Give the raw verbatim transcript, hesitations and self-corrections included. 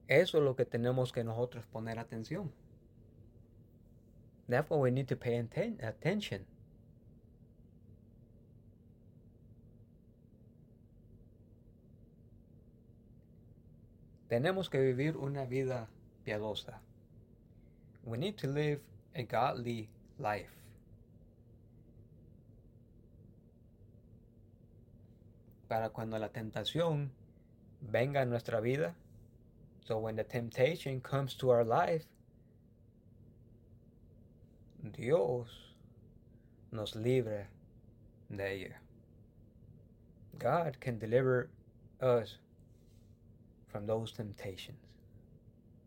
Eso es lo que tenemos que nosotros poner atención. That's what we need to pay atten- attention. Tenemos que vivir una vida piadosa. We need to live a godly life. Para cuando la tentación venga a nuestra vida, so when the temptation comes to our life, Dios nos libre de ella. God can deliver us from those temptations.